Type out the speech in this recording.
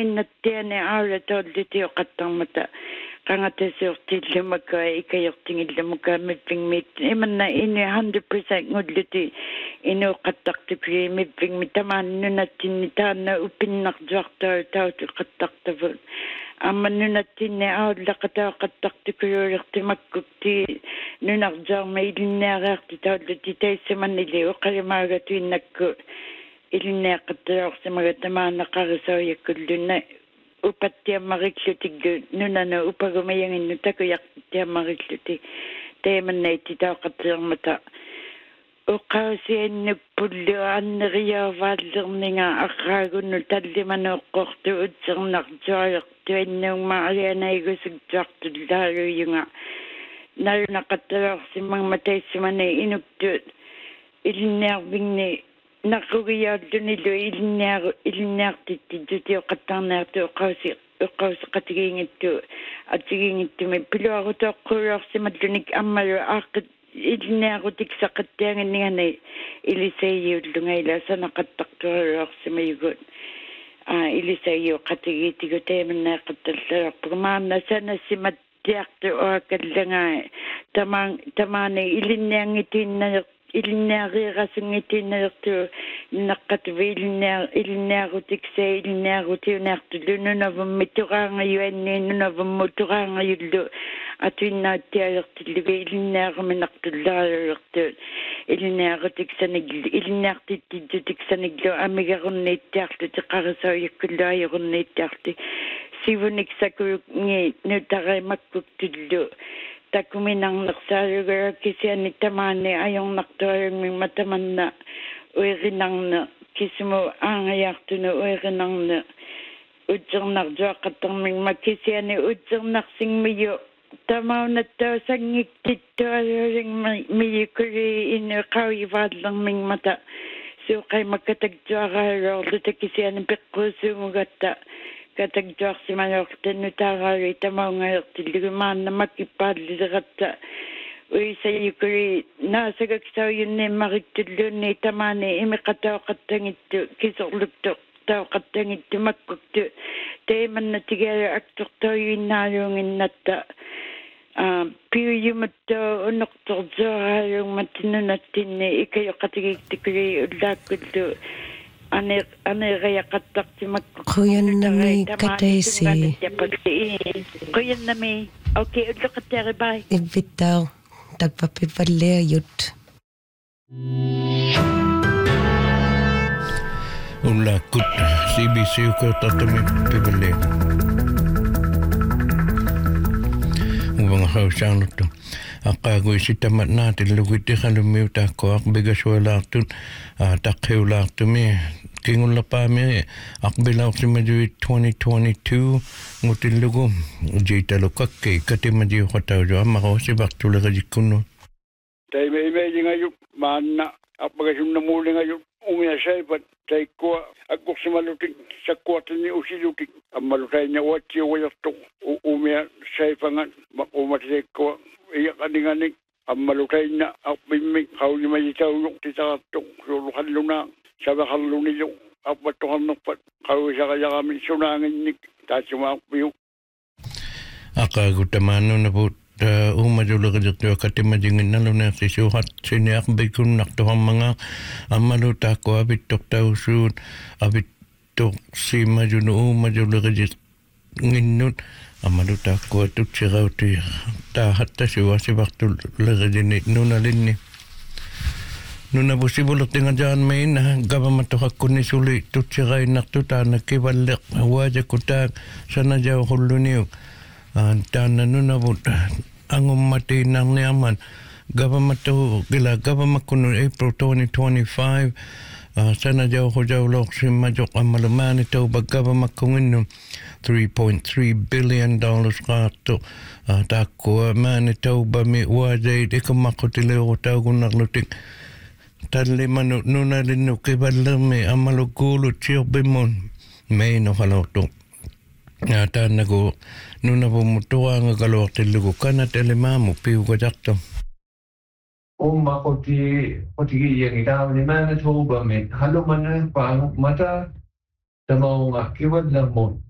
inattiani aulatollitio qattarmata qangatasuurtillumaka ikayortingillumuka mippingmit imanna ini 100% ngulluti inuuqattartupi mippingmi tamaannunattinni taanna upinnartuartaa tautu qattartavut амманнунатсинне ауллақатаақаттартукуйулертимаккукти нунаржаарма илиннеариарти тауллути таиссаманнили оқалимаагатуиннакку илиннеаққатталоорсимага тамаанақарисориаккуллуна упаттиаммариклутиггу нунана упагумаянгинну такуяқтиаммариклути таиманнаити таақаттиармата уқаусианнуппуллу аннериаавааллернинга арраагунну таллиманеоққорту утсернартуалерту иннуумма алианаигусугтуартуллаалуйунга налунақатталоорсиммагма таиссамани инукту илинниарвигни наққугиааллунилу илинниартитти дутиоқаттаарнаарту уқаусеқатигиингитту атигиингиттуми пилуарутоққулуарсималлуник аммалу ааққит илинниарутиксақаттиангиннигани илисаиуллунгаила санақаттартуалуарсимаюгут илисаиу қатигиитигу таиманнаақатталлаларпуг маанна санассиматтиарту оакаллангаа тамаани илинниариерасунгитиннерту наққатуви илинниарутикса илинниарутиунартулу нунавумми тураангаюанни нунавумму тураангаюллу атуиннааттиалертиллуги илинниаруминартуллаалуерту илинниарутиксаниглу амигаруннииттиарлу теқарисоиаккуллуайоруннииттиарти сивуниксакугни нутаримаккуктуллу такуминарнерсaalugara kisiani tamaani ajornartualummi matamanna uirinarna kisumu aangayartunu uirinarna utsernertuaqqattarmigma kisiani utsernarsingmiyu tamaunattausangikittualuringmiyukuli inu qawivaallermigmata suuqaimakkataktuaraaluorlu takisiani peqquusuumugatta катагдуарсималоортанну таараави тамаунгаертиллугумаанна маккиппааллилератта уисаюкули наасагаксауюннииммариттуллуунни тамаани имеқатаоқаттангитту кисорлутту таоқаттангитту маккукту таиманна тигаала актортоюиннаалуунгиннатта пиуйуматта уннерторзуараалунгматтиннунаттинни икайоқатигииттикули уллааккуллу Kuyanami kataisi. Kuyanami. Okay, ulukateri bye. Ibitaw tagpapipaleyut. Ulakut CBC ko tatami pibale. Ubang hausan to. Akagoy si tamat natin lugiti kalumiuta ko akbigaswalaktun takheulaktumi kingulla paami akbilaw si madui 2022 ngutin lugo jita lokakke katimaji khataw amma ko si baktula kajikuno tay may ngayu manna apagasun na muli ngayu umya saipat tay ko akok simalutik sa kwatan ni usilutik amalutay niya watsi wayasto umya saipangan makumatay ko iya kaninganik amalutay na akbimik kawli majitawlong titaratong sulukaluna sabakallunilong apatukan nagpat kawli sa kaya kami sunanginik tasumakbiyo akagutamano na po umadulagajak katimajingin na luna si suhat siniak bikun naktuhang mga amaluta ko abitok tausun abitok si majuno umadulagajak nginut amaluta ko atut siraw ti tahatta siwa si baktul lagajinit nunalinni nuna posibulok tinga dyan may na gabamatok ako ni suli tut siray naktuta nakibalik wajak kutak sana jaw huluniyok tana nuna po ang umati ng niyaman gabamatok gila gabamakuno April 2025 sana jaw ko jaw lok si majok amaluman ito baggabamakungin $3.3 billion kato tako Manitoba mi wajay di kamakutili ko tao kung naklutik tali manu nuna linu kibalami amalugulo chiyo bimon may no kalotong Nata ko nuna pumutuwa nga kalortil ko kana telemamu piu ko jakto koti yang itaw ni Manitoba may haluman na pang mata tamaw nga kiwad lang mo